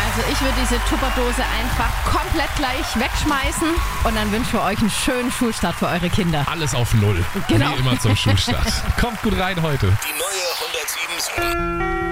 Also ich würde diese Tupperdose einfach komplett gleich wegschmeißen und dann wünschen wir euch einen schönen Schulstart für eure Kinder. Alles auf Null. Genau. Wie immer zum Schulstart. Kommt gut rein heute. Die neue 107.7